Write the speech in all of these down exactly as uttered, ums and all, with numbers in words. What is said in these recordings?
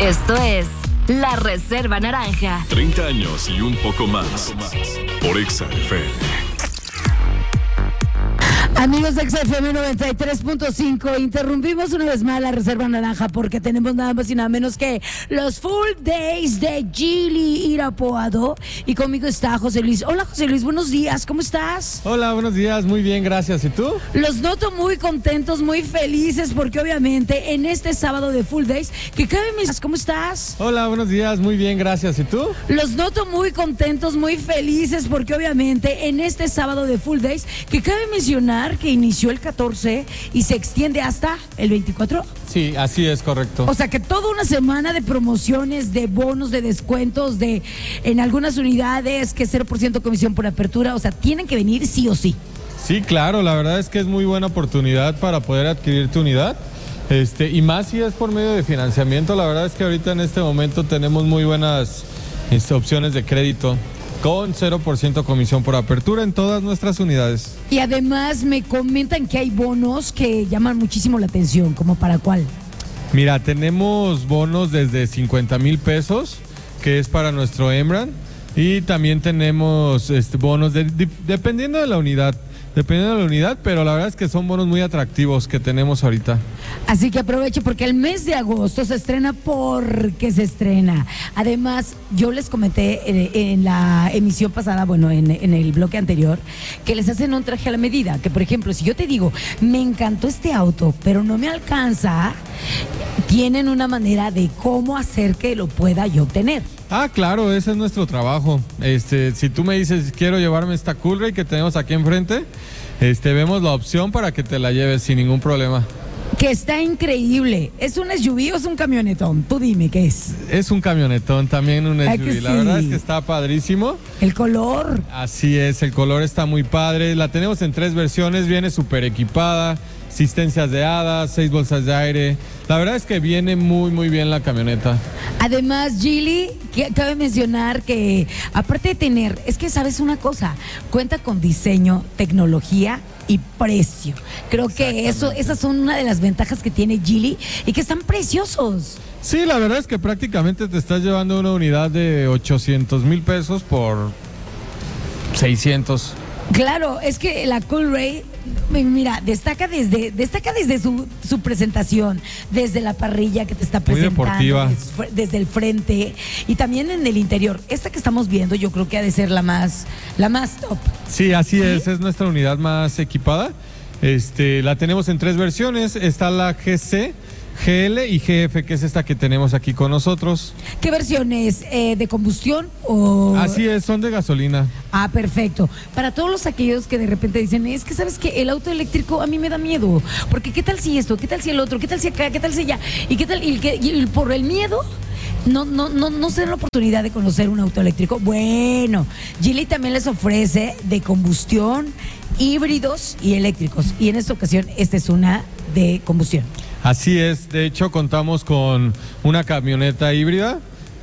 Esto es La Reserva Naranja. treinta años y un poco más. Por Exa F M. Amigos de Exa F M noventa y tres punto cinco, interrumpimos una vez más la Reserva Naranja porque tenemos nada más y nada menos que los Full Days de Gili Irapuato y conmigo está José Luis. Hola José Luis, buenos días, ¿cómo estás? Hola, buenos días, muy bien, gracias. ¿Y tú? Los noto muy contentos, muy felices porque obviamente en este sábado de Full Days, que cabe mis... ¿Cómo estás? Hola, buenos días, muy bien, gracias. ¿Y tú? Los noto muy contentos, muy felices porque obviamente en este sábado de Full Days, que cabe mencionar que inició el catorce y se extiende hasta el veinticuatro. Sí, así es, correcto. O sea que toda una semana de promociones, de bonos, de descuentos, de en algunas unidades que cero por ciento comisión por apertura, o sea, tienen que venir sí o sí. Sí, claro, la verdad es que es muy buena oportunidad para poder adquirir tu unidad. Este, y más si es por medio de financiamiento, la verdad es que ahorita en este momento tenemos muy buenas este, opciones de crédito con cero por ciento comisión por apertura en todas nuestras unidades. Y además me comentan que hay bonos que llaman muchísimo la atención, ¿como para cuál? Mira, tenemos bonos desde cincuenta mil pesos, que es para nuestro Emran, y también tenemos este, bonos de, de, dependiendo de la unidad. Dependiendo de la unidad, pero la verdad es que son bonos muy atractivos que tenemos ahorita. Así que aproveche porque el mes de agosto se estrena porque se estrena. Además, yo les comenté en, en la emisión pasada, bueno, en, en el bloque anterior, que les hacen un traje a la medida. Que, por ejemplo, si yo te digo, me encantó este auto, pero no me alcanza, tienen una manera de cómo hacer que lo pueda yo obtener. Ah, claro, ese es nuestro trabajo. Este, si tú me dices, quiero llevarme esta Coolray que tenemos aquí enfrente, este, vemos la opción para que te la lleves sin ningún problema. Que está increíble. ¿Es un S U V o es un camionetón? Tú dime, ¿qué es? Es un camionetón, también un S U V. Sí. La verdad es que está padrísimo. El color. Así es, el color está muy padre. La tenemos en tres versiones, viene súper equipada. Asistencias de hadas, seis bolsas de aire. La verdad es que viene muy, muy bien la camioneta. Además, Gili, que cabe mencionar que aparte de tener, es que sabes una cosa, cuenta con diseño, tecnología y precio. Creo que eso, esas son una de las ventajas que tiene Gili y que están preciosos. Sí, la verdad es que prácticamente te estás llevando una unidad de ochocientos mil pesos por seiscientos. Claro, es que la Coolray, mira, destaca desde, destaca desde su, su presentación, desde la parrilla que te está presentando, muy deportiva, desde, desde el frente y también en el interior. Esta que estamos viendo, yo creo que ha de ser la más, la más top. Sí, así ¿Sí? es, es nuestra unidad más equipada. Este, la tenemos en tres versiones. Está la G C, G L y G F, que es esta que tenemos aquí con nosotros. ¿Qué versión es? Eh, ¿De combustión o...? Así es, son de gasolina. Ah, perfecto. Para todos los aquellos que de repente dicen, es que sabes que el auto eléctrico a mí me da miedo, porque qué tal si esto, qué tal si el otro, qué tal si acá, qué tal si allá, y qué tal, y, que, y por el miedo no, no, no, no se dan la oportunidad de conocer un auto eléctrico. Bueno, Gili también les ofrece de combustión, híbridos y eléctricos, y en esta ocasión esta es una de combustión. Así es, de hecho contamos con una camioneta híbrida,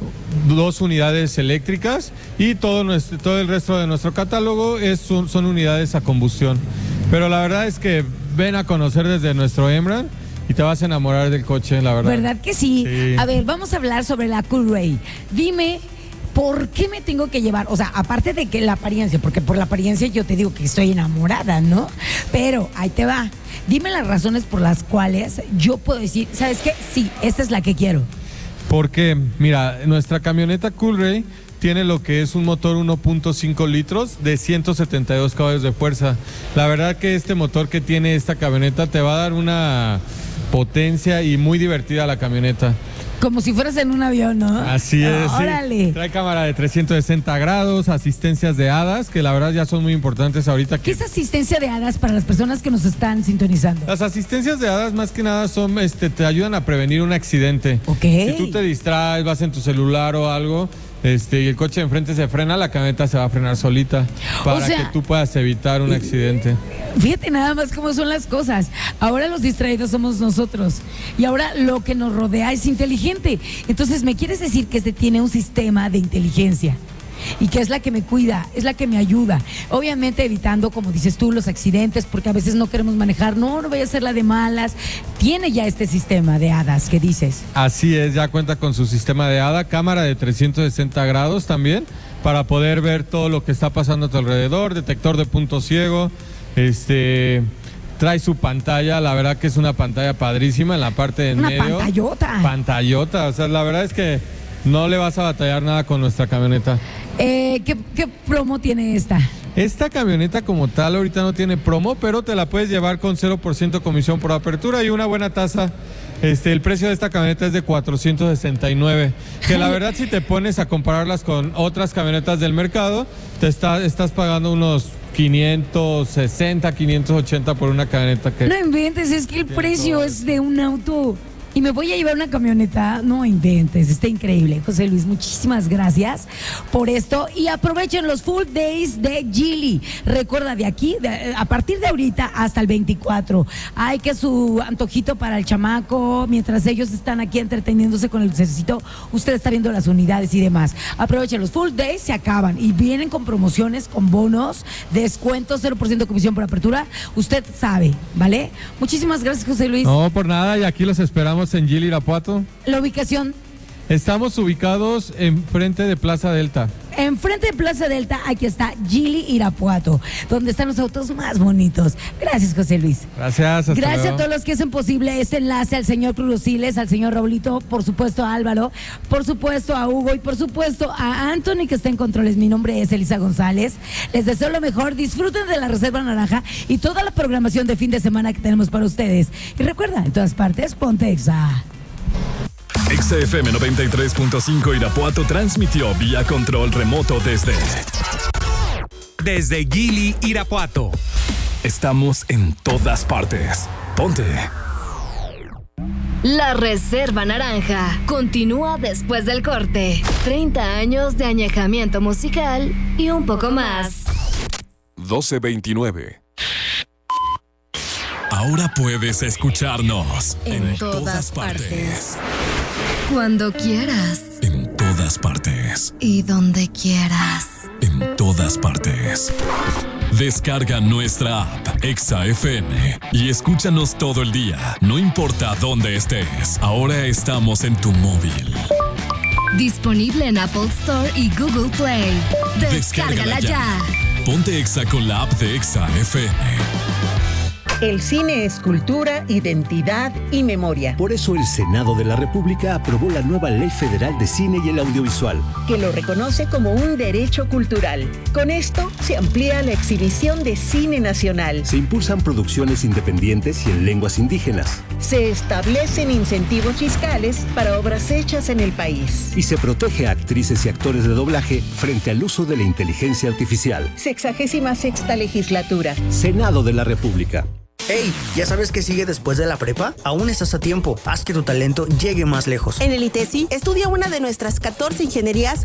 dos unidades eléctricas y todo nuestro, todo el resto de nuestro catálogo es, son, son unidades a combustión. Pero la verdad es que ven a conocer desde nuestro Emran y te vas a enamorar del coche, la verdad. ¿Verdad que sí? Sí. A ver, vamos a hablar sobre la Coolray. Dime, ¿por qué me tengo que llevar? O sea, aparte de que la apariencia, porque por la apariencia yo te digo que estoy enamorada, ¿no? Pero ahí te va. Dime las razones por las cuales yo puedo decir, ¿sabes qué? Sí, esta es la que quiero. Porque, mira, nuestra camioneta Coolray tiene lo que es un motor uno punto cinco litros de ciento setenta y dos caballos de fuerza. La verdad que este motor que tiene esta camioneta te va a dar una potencia y muy divertida la camioneta. Como si fueras en un avión, ¿no? Así es. Órale. Sí. Trae cámara de trescientos sesenta grados, asistencias de hadas, que la verdad ya son muy importantes ahorita. Que... ¿Qué es asistencia de hadas para las personas que nos están sintonizando? Las asistencias de hadas más que nada son, este, te ayudan a prevenir un accidente. Ok. Si tú te distraes, vas en tu celular o algo, este, y el coche de enfrente se frena, la camioneta se va a frenar solita para o sea, que tú puedas evitar un accidente. Fíjate nada más cómo son las cosas. Ahora los distraídos somos nosotros y ahora lo que nos rodea es inteligente. Entonces, ¿me quieres decir que este tiene un sistema de inteligencia? y que es la que me cuida, es la que me ayuda. Obviamente evitando, como dices tú, los accidentes, porque a veces no queremos manejar, no, no voy a hacer la de malas. Tiene ya este sistema de hadas que dices. Así es, ya cuenta con su sistema de hada, cámara de trescientos sesenta grados también, para poder ver todo lo que está pasando a tu alrededor, detector de punto ciego, este... Trae su pantalla, la verdad que es una pantalla padrísima en la parte de en una medio. Una pantallota. Pantallota, o sea, la verdad es que no le vas a batallar nada con nuestra camioneta. Eh, ¿qué, ¿Qué promo tiene esta? Esta camioneta como tal ahorita no tiene promo, pero te la puedes llevar con cero por ciento comisión por apertura y una buena tasa. Este, el precio de esta camioneta es de cuatrocientos sesenta y nueve, que la verdad si te pones a compararlas con otras camionetas del mercado, te está, estás pagando unos quinientos sesenta, quinientos ochenta por una camioneta que... No inventes, es que el precio es de un auto y me voy a llevar una camioneta. No inventes, está increíble. José Luis, muchísimas gracias por esto y aprovechen los full days de Geely. Recuerda, de aquí, de, a partir de ahorita hasta el veinticuatro, hay que su antojito para el chamaco, mientras ellos están aquí entreteniéndose con el dulcecito, usted está viendo las unidades y demás. Aprovechen los full days, se acaban y vienen con promociones, con bonos, descuentos, cero por ciento comisión por apertura. Usted sabe, ¿vale? Muchísimas gracias, José Luis. No, por nada, y aquí los esperamos en Geely Irapuato. La ubicación. Estamos ubicados enfrente de Plaza Delta. Enfrente de Plaza Delta, aquí está Geely Irapuato, donde están los autos más bonitos. Gracias, José Luis. Gracias. Hasta Gracias luego. a todos los que hacen posible este enlace, al señor Cruzosiles, al señor Raulito, por supuesto a Álvaro, por supuesto a Hugo y por supuesto a Anthony, que está en controles. Mi nombre es Elisa González. Les deseo lo mejor. Disfruten de la Reserva Naranja y toda la programación de fin de semana que tenemos para ustedes. Y recuerda, en todas partes, ponte Exa. Exa F M noventa y tres punto cinco Irapuato transmitió vía control remoto desde... Desde Geely Irapuato. Estamos en todas partes. Ponte. La Reserva Naranja continúa después del corte. treinta años de añejamiento musical y un poco más. doce veintinueve. Ahora puedes escucharnos En, en todas, todas partes. partes. Cuando quieras. En todas partes. Y donde quieras. En todas partes. Descarga nuestra app Exa F M y escúchanos todo el día, no importa dónde estés. Ahora estamos en tu móvil. Disponible en Apple Store y Google Play. Descárgala, Descárgala ya. ya. Ponte Exa con la app de Exa F M. El cine es cultura, identidad y memoria. Por eso el Senado de la República aprobó la nueva Ley Federal de Cine y el Audiovisual, que lo reconoce como un derecho cultural. Con esto se amplía la exhibición de cine nacional. Se impulsan producciones independientes y en lenguas indígenas. Se establecen incentivos fiscales para obras hechas en el país. Y se protege a actrices y actores de doblaje frente al uso de la inteligencia artificial. Sexagésima sexta legislatura. Senado de la República. Hey, ¿ya sabes qué sigue después de la prepa? Aún estás a tiempo. Haz que tu talento llegue más lejos. En el ITESI, estudia una de nuestras catorce ingenierías